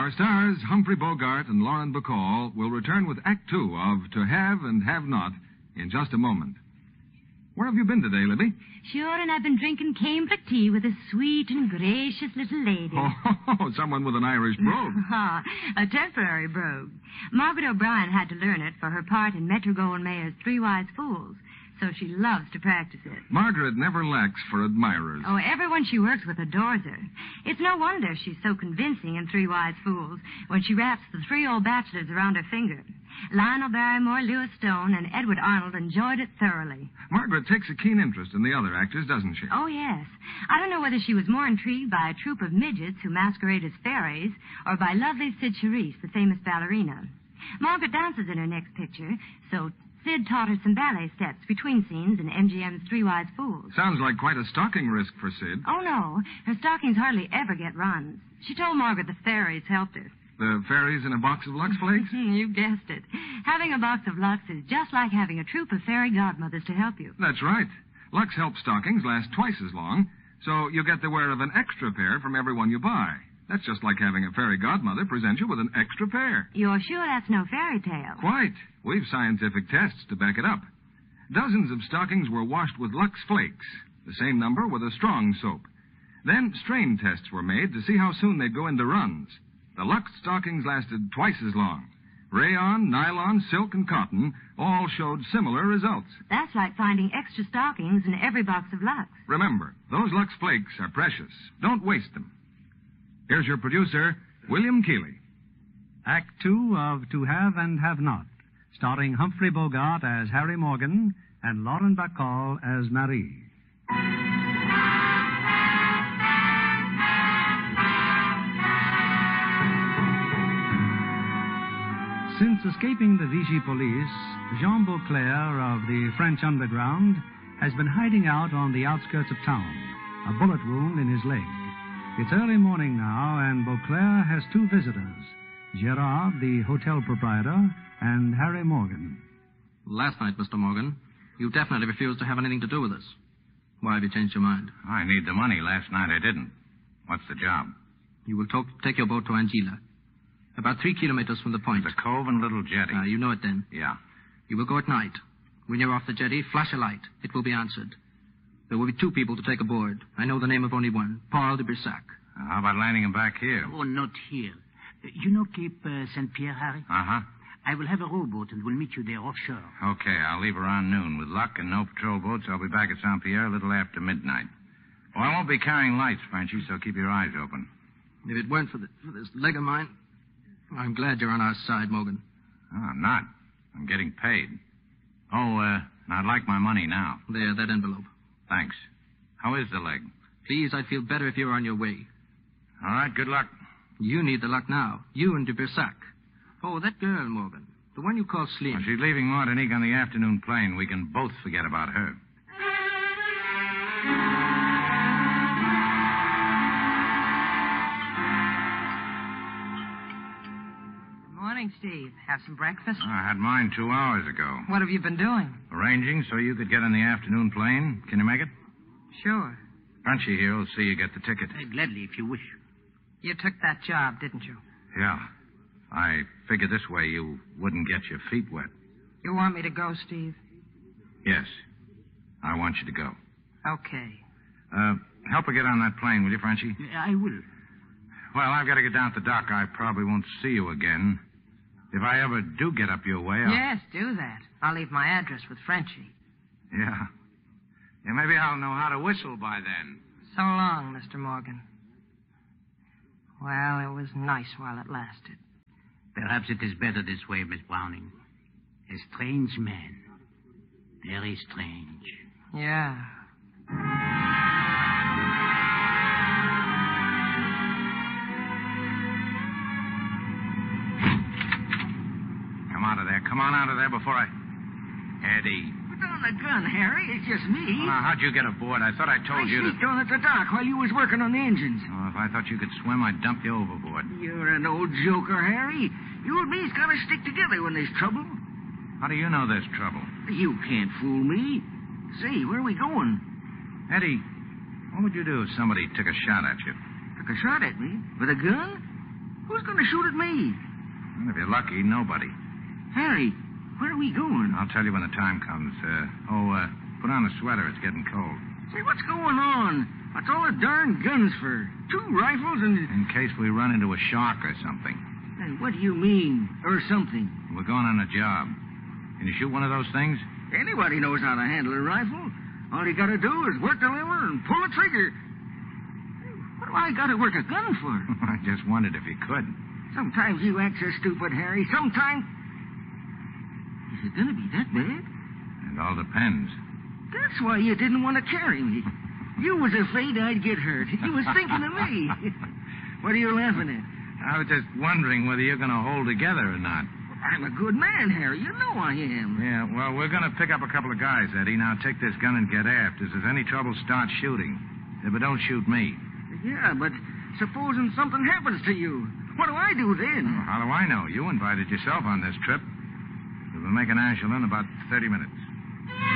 Our stars, Humphrey Bogart and Lauren Bacall, will return with Act Two of To Have and Have Not in just a moment. Where have you been today, Libby? Sure, and I've been drinking cambric tea with a sweet and gracious little lady. Oh, someone with an Irish brogue. A temporary brogue. Margaret O'Brien had to learn it for her part in Metro-Goldwyn-Mayer's Three Wise Fools, so she loves to practice it. Margaret never lacks for admirers. Oh, everyone she works with adores her. It's no wonder she's so convincing in Three Wise Fools when she wraps the three old bachelors around her finger. Lionel Barrymore, Lewis Stone, and Edward Arnold enjoyed it thoroughly. Margaret takes a keen interest in the other actors, doesn't she? Oh, yes. I don't know whether she was more intrigued by a troupe of midgets who masquerade as fairies or by lovely Sid Charisse, the famous ballerina. Margaret dances in her next picture, so Sid taught her some ballet steps between scenes in MGM's Three Wise Fools. Sounds like quite a stocking risk for Sid. Oh, no. Her stockings hardly ever get runs. She told Margaret the fairies helped her. The fairies in a box of Lux Flakes? You guessed it. Having a box of Lux is just like having a troupe of fairy godmothers to help you. That's right. Lux Help stockings last twice as long, so you get the wear of an extra pair from every one you buy. That's just like having a fairy godmother present you with an extra pair. You're sure that's no fairy tale? Quite. We've scientific tests to back it up. Dozens of stockings were washed with Lux Flakes, the same number with a strong soap. Then strain tests were made to see how soon they'd go into runs. The Lux stockings lasted twice as long. Rayon, nylon, silk, and cotton all showed similar results. That's like finding extra stockings in every box of Lux. Remember, those Lux Flakes are precious. Don't waste them. Here's your producer, William Keighley. Act Two of To Have and Have Not, starring Humphrey Bogart as Harry Morgan and Lauren Bacall as Marie. Since escaping the Vichy police, Jean Beauclair of the French underground has been hiding out on the outskirts of town, a bullet wound in his leg. It's early morning now, and Beauclair has two visitors, Gerard, the hotel proprietor, and Harry Morgan. Last night, Mr. Morgan, you definitely refused to have anything to do with us. Why have you changed your mind? I need the money. Last night I didn't. What's the job? You will take your boat to Anguilla, about 3 kilometers from the point. The cove and little jetty. You know it then. Yeah. You will go at night. When you're off the jetty, flash a light. It will be answered. There will be 2 people to take aboard. I know the name of only one, Paul de Brissac. How about landing him back here? Oh, not here. You know Cape St. Pierre, Harry? Uh-huh. I will have a rowboat and will meet you there offshore. Okay, I'll leave around noon. With luck and no patrol boats, I'll be back at St. Pierre a little after midnight. Well, I won't be carrying lights, Frenchy, so keep your eyes open. If it weren't for this leg of mine, I'm glad you're on our side, Morgan. Oh, I'm not. I'm getting paid. Oh, I'd like my money now. There, that envelope. Thanks. How is the leg? Please, I'd feel better if you were on your way. All right, good luck. You need the luck now. You and de Brissac. Oh, that girl, Morgan. The one you call Slim. Well, she's leaving Martinique on the afternoon plane. We can both forget about her. Morning, Steve. Have some breakfast? I had mine 2 hours ago. What have you been doing? Arranging so you could get on the afternoon plane. Can you make it? Sure. Frenchy here will see you get the ticket. Gladly, if you wish. You took that job, didn't you? Yeah. I figured this way you wouldn't get your feet wet. You want me to go, Steve? Yes. I want you to go. Okay. Help her get on that plane, will you, Frenchy? I will. Well, I've got to get down to the dock. I probably won't see you again. If I ever do get up your way, Yes, do that. I'll leave my address with Frenchy. Yeah. Yeah, maybe I'll know how to whistle by then. So long, Mr. Morgan. Well, it was nice while it lasted. Perhaps it is better this way, Miss Browning. A strange man. Very strange. Yeah. Come out of there. Come on out of there before I... Eddie. Put down the gun, Harry. It's just me. How'd you get aboard? I thought I told you to... I sneaked on at the dock while you was working on the engines. Oh, if I thought you could swim, I'd dump you overboard. You're an old joker, Harry. You and me's got to stick together when there's trouble. How do you know there's trouble? You can't fool me. Say, where are we going? Eddie, what would you do if somebody took a shot at you? Took a shot at me? With a gun? Who's going to shoot at me? And if you're lucky, nobody. Harry, where are we going? I'll tell you when the time comes. Put on a sweater. It's getting cold. Say, what's going on? What's all the darn guns for? 2 rifles and... In case we run into a shark or something. Hey, what do you mean, or something? We're going on a job. Can you shoot one of those things? Anybody knows how to handle a rifle. All you got to do is work the lever and pull the trigger. What do I got to work a gun for? I just wondered if you could. Sometimes you act so stupid, Harry. Sometimes... Is it going to be that bad? It all depends. That's why you didn't want to carry me. You was afraid I'd get hurt. You was thinking of me. What are you laughing at? I was just wondering whether you're going to hold together or not. I'm a good man, Harry. You know I am. Yeah, well, we're going to pick up a couple of guys, Eddie. Now take this gun and get aft. If there's any trouble, start shooting. But don't shoot me. Yeah, but supposing something happens to you, what do I do then? Well, how do I know? You invited yourself on this trip. We'll make an Ashland in about 30 minutes.